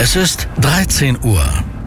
Es ist 13 Uhr.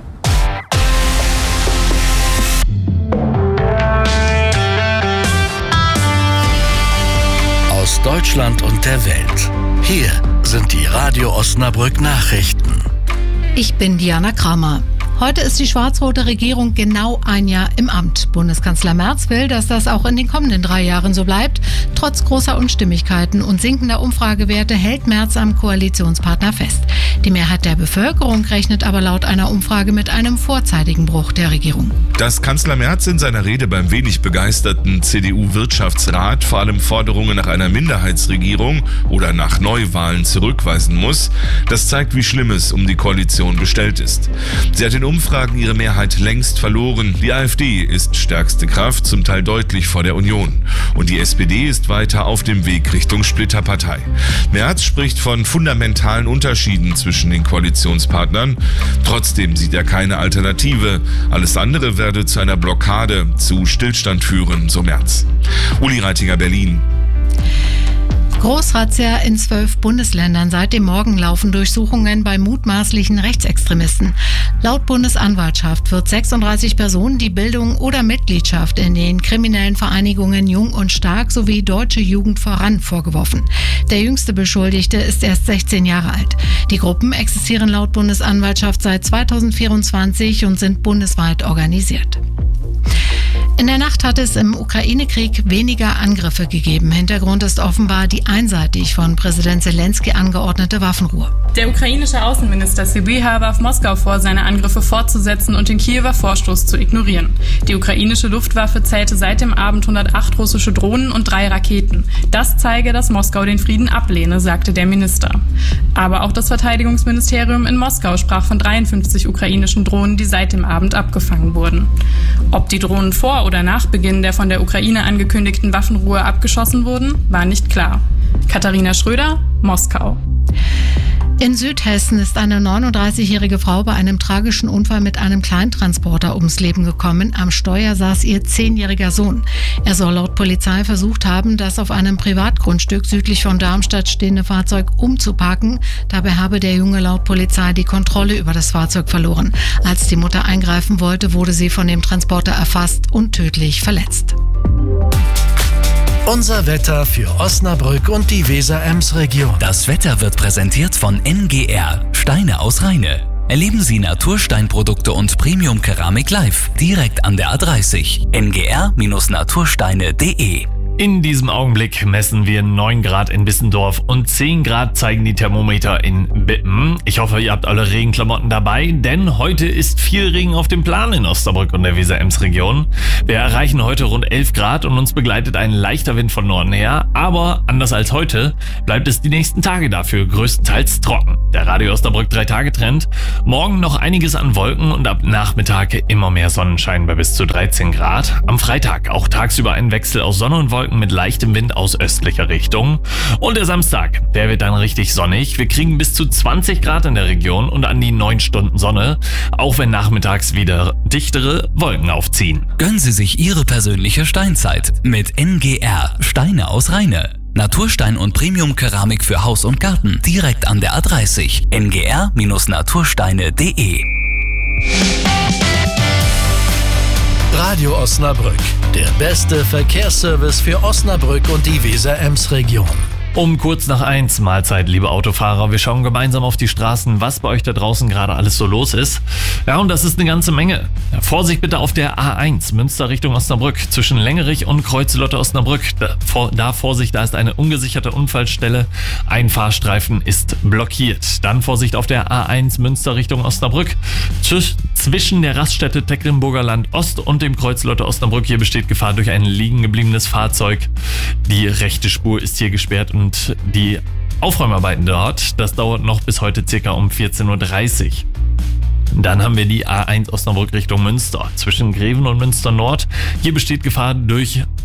Aus Deutschland und der Welt. Hier sind die Radio Osnabrück Nachrichten. Ich bin Diana Kramer. Heute ist die schwarz-rote Regierung genau ein Jahr im Amt. Bundeskanzler Merz will, dass das auch in den kommenden 3 Jahren so bleibt. Trotz großer Unstimmigkeiten und sinkender Umfragewerte hält Merz am Koalitionspartner fest. Die Mehrheit der Bevölkerung rechnet aber laut einer Umfrage mit einem vorzeitigen Bruch der Regierung. Dass Kanzler Merz in seiner Rede beim wenig begeisterten CDU-Wirtschaftsrat vor allem Forderungen nach einer Minderheitsregierung oder nach Neuwahlen zurückweisen muss, das zeigt, wie schlimm es um die Koalition bestellt ist. Sie hat in Umfragen ihre Mehrheit längst verloren. Die AfD ist stärkste Kraft, zum Teil deutlich vor der Union. Und die SPD ist weiter auf dem Weg Richtung Splitterpartei. Merz spricht von fundamentalen Unterschieden zwischen den Koalitionspartnern. Trotzdem sieht er keine Alternative. Alles andere werde zu einer Blockade, zu Stillstand führen, so Merz. Uli Reitinger, Berlin. Großrazzia in 12 Bundesländern. Seit dem Morgen laufen Durchsuchungen bei mutmaßlichen Rechtsextremisten. Laut Bundesanwaltschaft wird 36 Personen die Bildung oder Mitgliedschaft in den kriminellen Vereinigungen Jung und Stark sowie Deutsche Jugend voran vorgeworfen. Der jüngste Beschuldigte ist erst 16 Jahre alt. Die Gruppen existieren laut Bundesanwaltschaft seit 2024 und sind bundesweit organisiert. In der Nacht hat es im Ukraine-Krieg weniger Angriffe gegeben. Hintergrund ist offenbar die einseitig von Präsident Zelensky angeordnete Waffenruhe. Der ukrainische Außenminister Sybiha warf Moskau vor, seine Angriffe fortzusetzen und den Kiewer Vorstoß zu ignorieren. Die ukrainische Luftwaffe zählte seit dem Abend 108 russische Drohnen und 3 Raketen. Das zeige, dass Moskau den Frieden ablehne, sagte der Minister. Aber auch das Verteidigungsministerium in Moskau sprach von 53 ukrainischen Drohnen, die seit dem Abend abgefangen wurden. Ob die Drohnen vor oder nach Beginn der von der Ukraine angekündigten Waffenruhe abgeschossen wurden, war nicht klar. Katharina Schröder, Moskau. In Südhessen ist eine 39-jährige Frau bei einem tragischen Unfall mit einem Kleintransporter ums Leben gekommen. Am Steuer saß ihr 10-jähriger Sohn. Er soll laut Polizei versucht haben, das auf einem Privatgrundstück südlich von Darmstadt stehende Fahrzeug umzuparken. Dabei habe der Junge laut Polizei die Kontrolle über das Fahrzeug verloren. Als die Mutter eingreifen wollte, wurde sie von dem Transporter erfasst und tödlich verletzt. Unser Wetter für Osnabrück und die Weser-Ems-Region. Das Wetter wird präsentiert von NGR, Steine aus Rheine. Erleben Sie Natursteinprodukte und Premium-Keramik live, direkt an der A30. ngr-natursteine.de. In diesem Augenblick messen wir 9 Grad in Bissendorf und 10 Grad zeigen die Thermometer in Bippen. Ich hoffe, ihr habt eure Regenklamotten dabei, denn heute ist viel Regen auf dem Plan in Osnabrück und der Weser-Ems-Region. Wir erreichen heute rund 11 Grad und uns begleitet ein leichter Wind von Norden her, aber anders als heute bleibt es die nächsten Tage dafür größtenteils trocken. Der Radio Osnabrück 3-Tage-Trend. Morgen noch einiges an Wolken und ab Nachmittag immer mehr Sonnenschein bei bis zu 13 Grad. Am Freitag auch tagsüber ein Wechsel aus Sonne und Wolken mit leichtem Wind aus östlicher Richtung. Und der Samstag, der wird dann richtig sonnig. Wir kriegen bis zu 20 Grad in der Region und an die 9 Stunden Sonne, auch wenn nachmittags wieder dichtere Wolken aufziehen. Gönnen Sie sich Ihre persönliche Steinzeit mit NGR, Steine aus Rheine. Naturstein und Premium-Keramik für Haus und Garten, direkt an der A30. ngr-natursteine.de. Radio Osnabrück, der beste Verkehrsservice für Osnabrück und die Weser-Ems-Region. Um kurz nach 1, Mahlzeit, liebe Autofahrer. Wir schauen gemeinsam auf die Straßen, was bei euch da draußen gerade alles so los ist. Ja, und das ist eine ganze Menge. Vorsicht bitte auf der A1, Münster Richtung Osnabrück, zwischen Längerich und Kreuzelotte Osnabrück. Da Vorsicht, da ist eine ungesicherte Unfallstelle. Ein Fahrstreifen ist blockiert. Dann Vorsicht auf der A1, Münster Richtung Osnabrück. Zwischen der Raststätte Tecklenburger Land Ost und dem Kreuzelotte Osnabrück. Hier besteht Gefahr durch ein liegen gebliebenes Fahrzeug. Die rechte Spur ist hier gesperrt und die Aufräumarbeiten dort, das dauert noch bis heute circa um 14.30 Uhr. Dann haben wir die A1 Osnabrück Richtung Münster. Zwischen Greven und Münster Nord. Hier besteht Gefahr durch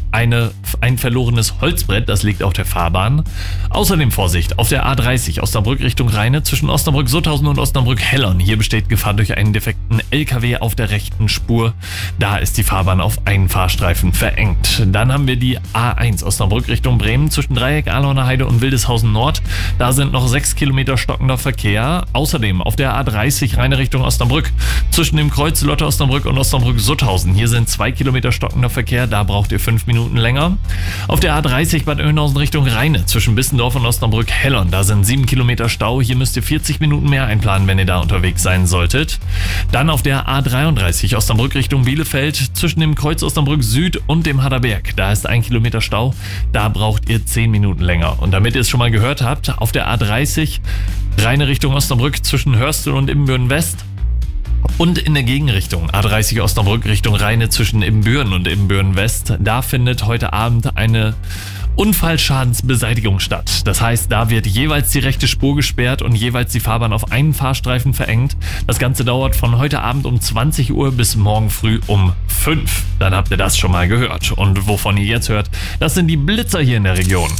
ein verlorenes Holzbrett, das liegt auf der Fahrbahn. Außerdem Vorsicht, auf der A30 Osnabrück Richtung Rheine zwischen Osnabrück-Sutthausen und Osnabrück-Hellern. Hier besteht Gefahr durch einen defekten LKW auf der rechten Spur. Da ist die Fahrbahn auf einen Fahrstreifen verengt. Dann haben wir die A1 Osnabrück Richtung Bremen zwischen Dreieck, Ahlhorner Heide und Wildeshausen Nord. Da sind noch 6 Kilometer stockender Verkehr. Außerdem auf der A30 Rheine Richtung Osnabrück zwischen dem Kreuz Lotte Osnabrück und Osnabrück-Sutthausen. Hier sind 2 Kilometer stockender Verkehr. Da braucht ihr 5 Minuten länger. Auf der A30 Bad Oeynhausen Richtung Rheine zwischen Bissendorf und Osnabrück-Hellern. Da sind 7 Kilometer Stau. Hier müsst ihr 40 Minuten mehr einplanen, wenn ihr da unterwegs sein solltet. Dann auf der A33 Osnabrück Richtung Bielefeld zwischen dem Kreuz Osnabrück Süd und dem Haderberg. Da ist 1 Kilometer Stau. Da braucht ihr 10 Minuten länger. Und damit ihr es schon mal gehört habt, auf der A30 Rheine Richtung Osnabrück zwischen Hörstel und Ibbenbüren West. Und in der Gegenrichtung, A30 Osnabrück Richtung Rheine zwischen Ibbenbüren und Ibbenbüren West, da findet heute Abend eine Unfallschadensbeseitigung statt. Das heißt, da wird jeweils die rechte Spur gesperrt und jeweils die Fahrbahn auf einen Fahrstreifen verengt. Das Ganze dauert von heute Abend um 20 Uhr bis morgen früh um 5. Dann habt ihr das schon mal gehört. Und wovon ihr jetzt hört, das sind die Blitzer hier in der Region.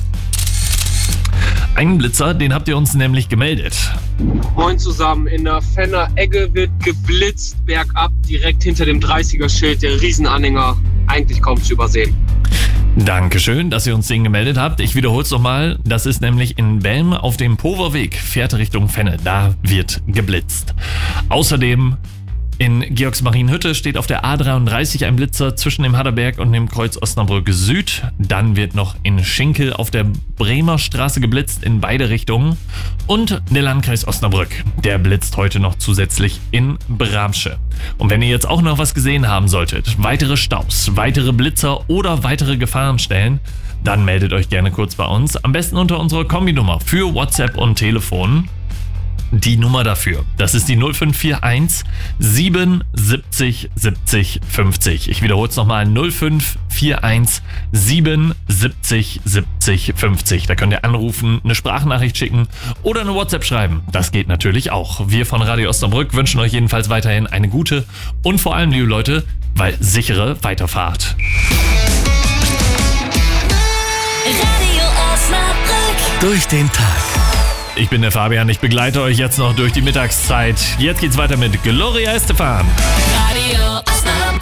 Einen Blitzer, den habt ihr uns nämlich gemeldet. Moin zusammen, in der Fenner Egge wird geblitzt, bergab, direkt hinter dem 30er-Schild, der Riesenanhänger, eigentlich kaum zu übersehen. Dankeschön, dass ihr uns den gemeldet habt. Ich wiederhole es nochmal, das ist nämlich in Belm auf dem Poverweg, fährt Richtung Fenne, da wird geblitzt. Außerdem in Georgsmarienhütte steht auf der A33 ein Blitzer zwischen dem Haderberg und dem Kreuz Osnabrück Süd. Dann wird noch in Schinkel auf der Bremer Straße geblitzt in beide Richtungen. Und der Landkreis Osnabrück, der blitzt heute noch zusätzlich in Bramsche. Und wenn ihr jetzt auch noch was gesehen haben solltet, weitere Staus, weitere Blitzer oder weitere Gefahrenstellen, dann meldet euch gerne kurz bei uns. Am besten unter unserer Kombinummer für WhatsApp und Telefon. Die Nummer dafür, das ist die 0541 77 70 50. Ich wiederhole es nochmal, 0541 77 70 50. Da könnt ihr anrufen, eine Sprachnachricht schicken oder eine WhatsApp schreiben. Das geht natürlich auch. Wir von Radio Osnabrück wünschen euch jedenfalls weiterhin eine gute und vor allem, liebe Leute, sichere Weiterfahrt. Radio Osnabrück. Durch den Tag. Ich bin der Fabian, ich begleite euch jetzt noch durch die Mittagszeit. Jetzt geht's weiter mit Gloria Estefan. Radio Osnabrück.